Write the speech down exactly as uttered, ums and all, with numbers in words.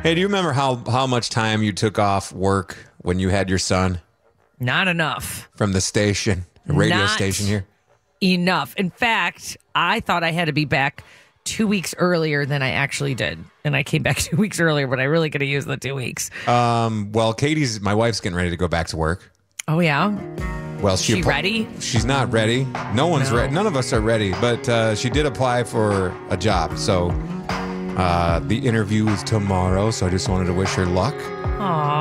Hey, do you remember how, how much time you took off work when you had your son Not enough. from the station, the radio Not station here? Enough. In fact, I thought I had to be back two weeks earlier than I actually did. And I came back two weeks earlier, but I really could have used the two weeks. Um, well, Katie's, my wife's getting ready to go back to work. Oh, yeah? Well, She appo- ready? She's not ready. No one's No. ready. None of us are ready, but uh, she did apply for a job. So uh, the interview is tomorrow. So I just wanted to wish her luck. Aw.